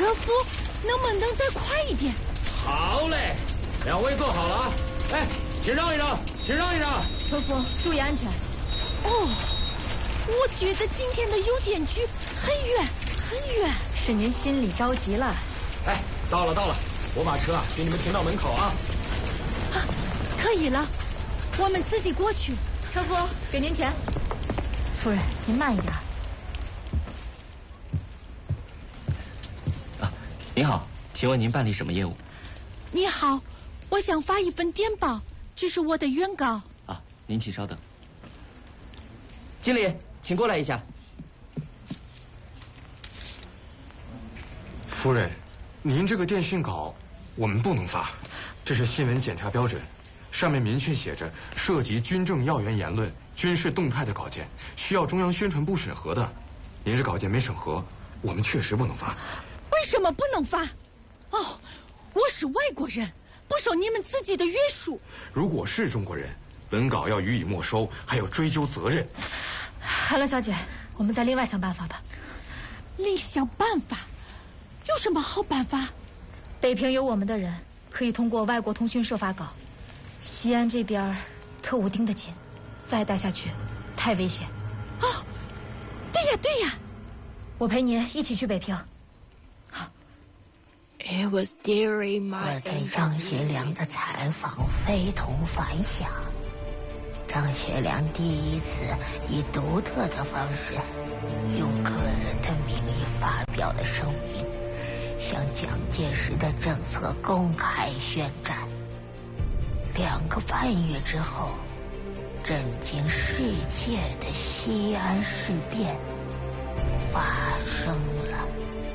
车夫，能不能再快一点？ 好嘞，两位坐好了啊！哎，请让一让，请让一让。 车夫，注意安全。哦，我觉得今天的邮电局很远很远。 是您心里着急了。 哎，到了，我把车给你们停到门口啊。 可以了，我们自己过去。 车夫，给您钱。夫人，您慢一点。 您好，请问您办理什么业务？ 你好，我想发一份电报，这是我的原稿。 啊，您请稍等。经理，请过来一下。 夫人，您这个电讯稿我们不能发，这是新闻检查标准，上面明确写着涉及军政要员言论、军事动态的稿件，需要中央宣传部审核的。您这稿件没审核，我们确实不能发。 为什么不能发？哦，我是外国人，不受你们自己的约束。 如果是中国人，文稿要予以没收，还要追究责任。 韩乐小姐，我们再另外想办法吧。 另想办法？有什么好办法？ 北平有我们的人，可以通过外国通讯社发稿。西安这边特务盯得紧，再待下去太危险。 哦，对呀， 我陪您一起去北平。 It was during my 我对张学良的采访非同凡响。张学良第一次以独特的方式，用个人的名义发表了声明，向蒋介石的政策公开宣战。2个半月之后，震惊世界的西安事变发生了。